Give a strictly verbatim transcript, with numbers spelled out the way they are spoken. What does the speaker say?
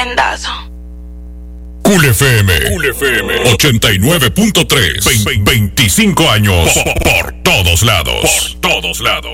prendazo. Cool F M, Cool F M ochenta y nueve punto tres, veinticinco años por, por todos lados, por todos lados.